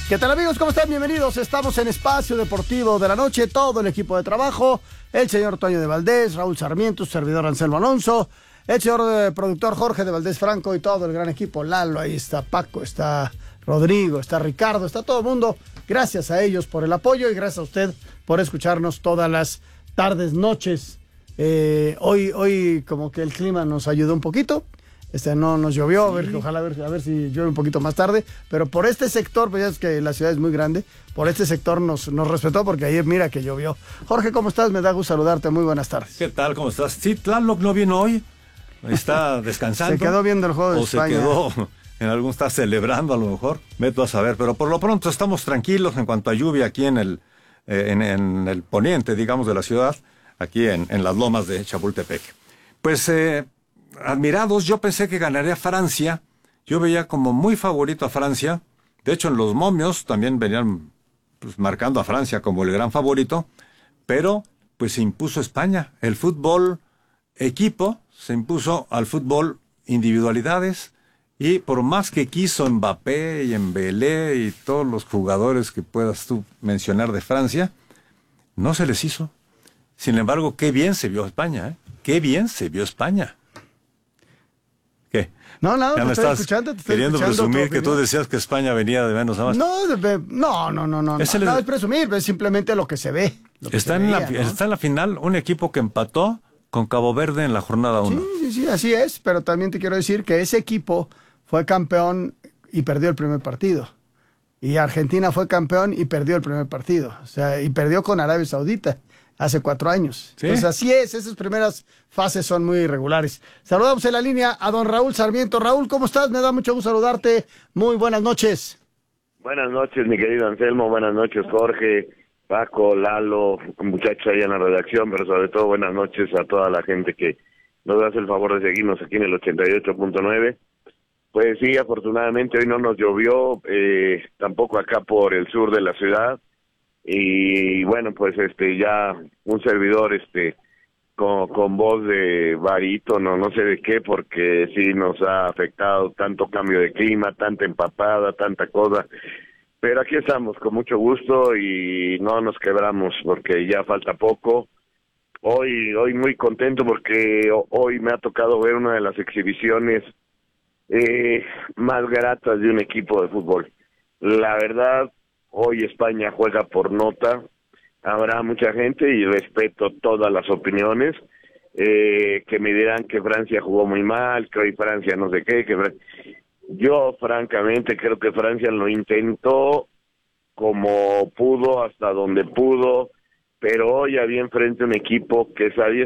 ¿Qué tal, amigos? ¿Cómo están? Bienvenidos. Estamos en Espacio Deportivo de la Noche, todo el equipo de trabajo, el señor Toño de Valdés, Raúl Sarmiento, su servidor Anselmo Alonso, el señor productor Jorge de Valdés Franco y todo el gran equipo, Lalo, ahí está Paco, está Rodrigo, está Ricardo, está todo el mundo. Gracias a ellos por el apoyo y gracias a usted por escucharnos todas las tardes, noches. Hoy como que el clima nos ayudó un poquito. No nos llovió, sí. Ojalá a ver si llueve un poquito más tarde, pero por este sector, pues ya es que la ciudad es muy grande, por este sector nos respetó porque ayer mira que llovió. Jorge, ¿cómo estás? Me da gusto saludarte, muy buenas tardes. ¿Qué tal? ¿Cómo estás? Sí, Tlaloc no vino hoy, está descansando. Se quedó viendo el juego de España. O se quedó, está celebrando a lo mejor, vete a saber, pero por lo pronto estamos tranquilos en cuanto a lluvia aquí en el poniente, digamos, de la ciudad, aquí en las lomas de Chapultepec. Pues, admirados, yo pensé que ganaría Francia, yo veía como muy favorito a Francia, de hecho en los momios también venían pues, marcando a Francia como el gran favorito, pero pues se impuso España, el fútbol equipo se impuso al fútbol individualidades, y por más que quiso Mbappé y Embelé y todos los jugadores que puedas tú mencionar de Francia, no se les hizo. Sin embargo, qué bien se vio España, ¿eh? Qué bien se vio España. ¿Qué? No, ya me estoy estás escuchando, queriendo presumir que tú decías que España venía de menos a más. No, no es presumir, es simplemente lo que se ve. Está en la final un equipo que empató con Cabo Verde en la jornada 1. Sí, así es, pero también te quiero decir que ese equipo fue campeón y perdió el primer partido. Y Argentina fue campeón y perdió el primer partido. O sea, y perdió con Arabia Saudita hace 4 años. ¿Sí? Entonces así es, esas primeras fases son muy irregulares. Saludamos en la línea a don Raúl Sarmiento. Raúl, ¿cómo estás? Me da mucho gusto saludarte. Muy buenas noches. Buenas noches, mi querido Anselmo. Buenas noches, Jorge, Paco, Lalo, muchachos ahí en la redacción, pero sobre todo buenas noches a toda la gente que nos hace el favor de seguirnos aquí en el 88.9. Pues sí, afortunadamente hoy no nos llovió, tampoco acá por el sur de la ciudad. Y bueno, pues ya un servidor con voz de barítono, no sé de qué, porque sí nos ha afectado tanto cambio de clima, tanta empapada, tanta cosa, pero aquí estamos con mucho gusto y no nos quebramos porque ya falta poco. Hoy muy contento porque hoy me ha tocado ver una de las exhibiciones más gratas de un equipo de fútbol. La verdad, hoy España juega por nota, habrá mucha gente y respeto todas las opiniones, que me dirán que Francia jugó muy mal, que hoy Francia no sé qué, yo francamente creo que Francia lo intentó como pudo, hasta donde pudo, pero hoy había enfrente un equipo que sabía